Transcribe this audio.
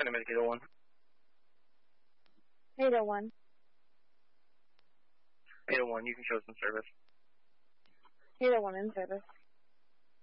Dynamic 801. 801. 801, you can show some service. 801 in service.